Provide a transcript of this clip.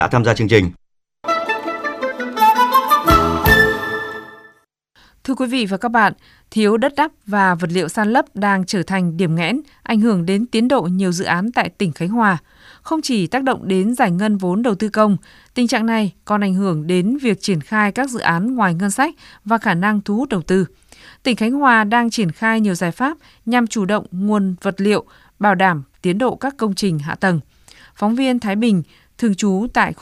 đã tham gia chương trình. Thưa quý vị và các bạn, thiếu đất đắp và vật liệu san lấp đang trở thành điểm nghẽn, ảnh hưởng đến tiến độ nhiều dự án tại tỉnh Khánh Hòa. Không chỉ tác động đến giải ngân vốn đầu tư công, tình trạng này còn ảnh hưởng đến việc triển khai các dự án ngoài ngân sách và khả năng thu hút đầu tư. Tỉnh Khánh Hòa đang triển khai nhiều giải pháp nhằm chủ động nguồn vật liệu, bảo đảm tiến độ các công trình hạ tầng. Phóng viên Thái Bình, thường trú tại